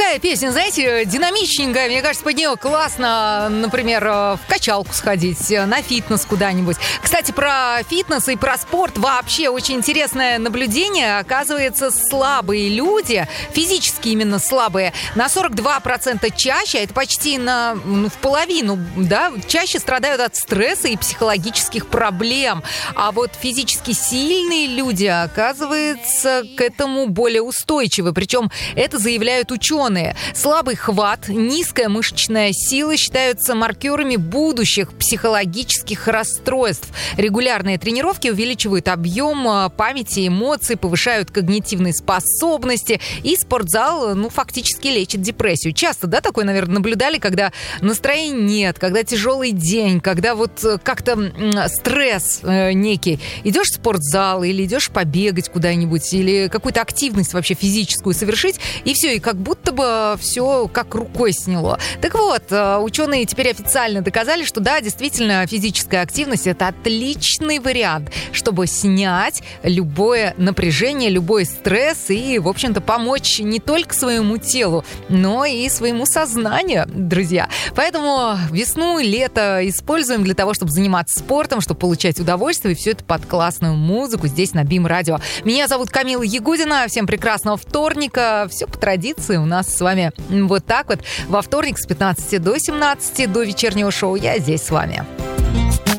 Такая песня, знаете, динамичненькая. Мне кажется, под нее классно, например, в качалку сходить, на фитнес куда-нибудь. Кстати, про фитнес и про спорт вообще очень интересное наблюдение. Оказывается, слабые люди, физически именно слабые, на 42% чаще, это почти в половину, да, чаще страдают от стресса и психологических проблем. А вот физически сильные люди, оказывается, к этому более устойчивы. Причем это заявляют ученые. Слабый хват, низкая мышечная сила считаются маркерами будущих психологических расстройств. Регулярные тренировки увеличивают объем памяти, эмоций, повышают когнитивные способности. И спортзал, фактически лечит депрессию. Часто, да, такое, наверное, наблюдали, когда настроения нет, когда тяжелый день, когда вот как-то стресс некий. Идешь в спортзал или идешь побегать куда-нибудь, или какую-то активность вообще физическую совершить, и все, и как будто бы все как рукой сняло. Так вот, ученые теперь официально доказали, что да, действительно, физическая активность – это отличный вариант, чтобы снять любое напряжение, любой стресс и, в общем-то, помочь не только своему телу, но и своему сознанию, друзья. Поэтому весну, лето используем для того, чтобы заниматься спортом, чтобы получать удовольствие, и все это под классную музыку здесь на БИМ Радио. Меня зовут Камила Ягудина. Всем прекрасного вторника. Все по традиции у нас с вами вот так вот. Во вторник с 15 до 17 до вечернего шоу я здесь с вами.